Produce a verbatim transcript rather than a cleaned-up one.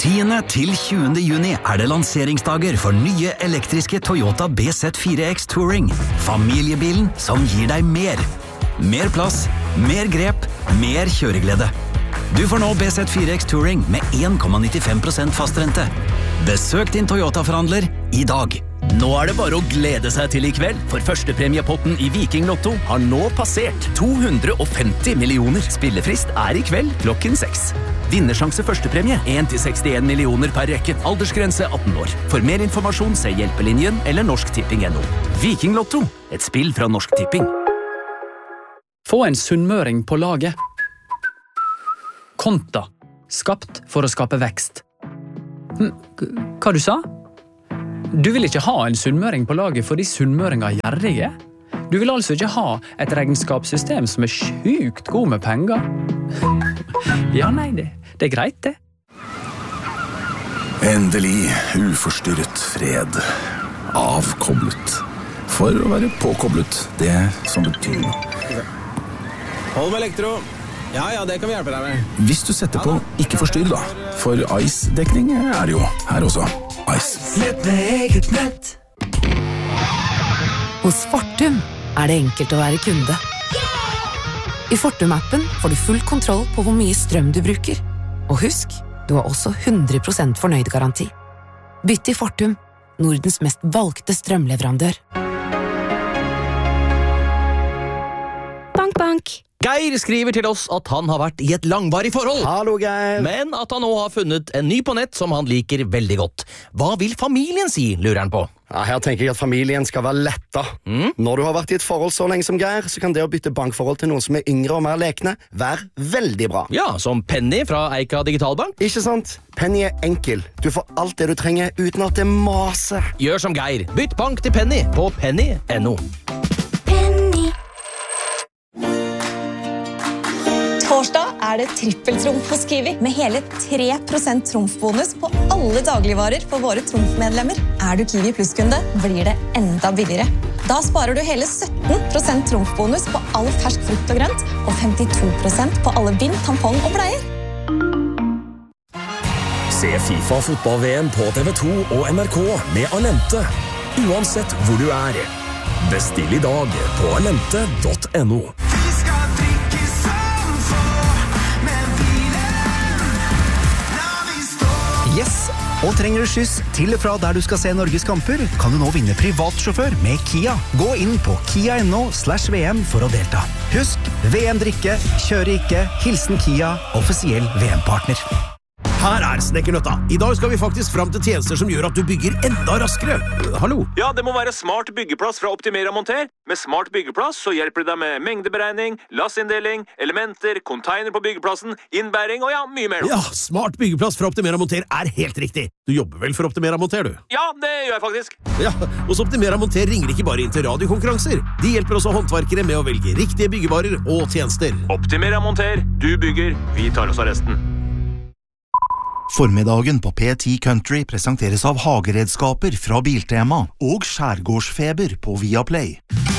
tiende til tjuende juni er det lanseringsdager for nye elektriske Toyota B Z fire X Touring. Familiebilen som gir deg mer. Mer plass, mer grep, mer kjøreglede. Du får nå B Z fire X Touring med en komma nittifem prosent fastrente. Besøk din Toyota-forhandler i dag. Nå er det bare å glede seg til i kveld, for førstepremiepotten i Viking Lotto har nå passert to hundre og femti millioner. Spillefrist er i kveld klokken seks. Vinnersjanse førstepremie en til sekstien millioner per rekke. Aldersgrense atten år. For mer informasjon se Hjelpelinjen eller Norsk Tipping punktum no. Viking Lotto, et spill fra Norsk Tipping. Få en sunnmøring på laget. Konta. Skapt for å skape vekst. Hva du sa? Du vil ikke ha en sunnmøring på laget fordi sunnmøringer er gjerrige? Du vil altså ikke ha et regnskapssystem som er sjukt god med penger? Ja, nei, det, det er greit, det. Endelig uforstyrret fred. Avkoblet. For å være påkoblet, det som betyr noe. Hold med elektro. Ja, ja, det kan vi hjelpe deg med. Hvis du setter på ikke forstyrr da, for ice-dekning er det jo her også. Ice. Nett med eget nett. Hos Fortum er det enkelt å være kunde. I Fortum-appen får du full kontroll på hvor mye strøm du bruker. Og husk, du har også hundre prosent fornøyd-garanti. Bytt til Fortum, Nordens mest valgte strømleverandør. Bank, bank. Geir skriver til oss at han har vært i et langvarig forhold. Hallo, Geir. Men at han nå har funnet en ny på nett som han liker veldig godt. Hva vil familien si, lurer han på? Ja, her tenker jeg at familien skal være letta. Mm? Når du har vært i et forhold så lenge som Geir, så kan det å bytte bankforhold til noen som er yngre og mer lekne være veldig bra. Ja, som Penny fra Eika Digitalbank. Ikke sant? Penny er enkel. Du får alt det du trenger uten at det maser. Gjør som Geir. Bytt bank til Penny på penny punktum no. Torsdag er det trippeltrumf hos Kiwi, med hele tre prosent trumfbonus på alle dagligvarer for våre trumfmedlemmer. Er du Kiwi Plus-kunde, blir det enda billigere. Da sparer du hele sytten prosent trumfbonus på all fersk frukt og grønt, og femtito prosent på alle bind, tampong og bleier. Se FIFA fotball-V M på T V to og N R K med Alente, uansett hvor du er. Bestill i dag på alente punktum no. Yes, og trenger du skyss til og fra der du skal se Norges kamper, kan du nå vinne privatsjåfør med Kia. Gå inn på kia punktum no slash V M for å delta. Husk, V M-drikke, kjøre ikke, hilsen Kia, offisiell V M-partner. Her er Snekkernøtta. I dag skal vi faktisk fram til tjenester som gjør at du bygger enda raskere. Hallo? Ja, det må være smart byggeplass fra Optimera Monter. Med smart byggeplass så hjelper det deg med mengdeberegning, lassinndeling, elementer, container på byggeplassen, innbæring og ja, mye mer. Ja, smart byggeplass fra Optimera Monter er helt riktig. Du jobber vel for Optimera Monter, du? Ja, det gjør jeg faktisk. Ja, hos Optimera Monter ringer ikke bare inn til radiokonkurranser. De hjelper også håndverkere med å velge riktige byggevarer og tjenester. Optimera Monter. Du bygger, vi tar oss av resten. Formiddagen på P ti Country presenteres av hageredskaper fra Biltema og skjærgårdsfeber på Viaplay.